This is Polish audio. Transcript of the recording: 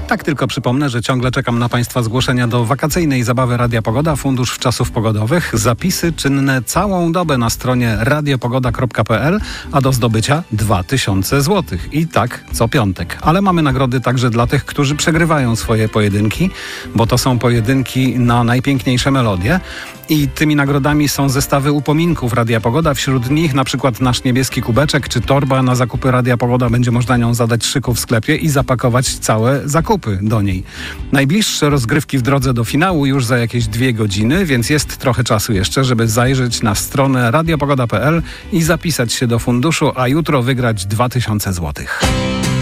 Tak tylko przypomnę, że ciągle czekam na Państwa zgłoszenia do wakacyjnej zabawy Radia Pogoda, Fundusz Wczasów Pogodowych. Zapisy czynne całą dobę na stronie radiopogoda.pl, a do zdobycia 2000 zł. I tak co piątek. Ale mamy nagrody także dla tych, którzy przegrywają swoje pojedynki, bo to są pojedynki na najpiękniejsze melodie. I tymi nagrodami są zestawy upominków Radia Pogoda. Wśród nich na przykład nasz niebieski kubeczek czy torba na zakupy Radia Pogoda. Będzie można nią zadać szyku w sklepie i zapakować całe zakupy do niej. Najbliższe rozgrywki w drodze do finału już za jakieś 2 godziny, więc jest trochę czasu jeszcze, żeby zajrzeć na stronę radiopogoda.pl i zapisać się do funduszu, a jutro wygrać 2000 zł.